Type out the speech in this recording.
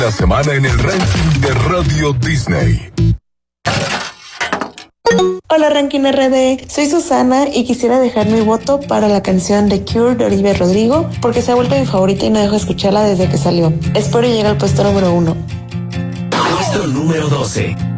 La semana en el ranking de Radio Disney. Hola Ranking RD, soy Susana y quisiera dejar mi voto para la canción The Cure de Olivia Rodrigo porque se ha vuelto mi favorita y no dejo de escucharla desde que salió. Espero llegar al puesto número 1. Puesto número 12.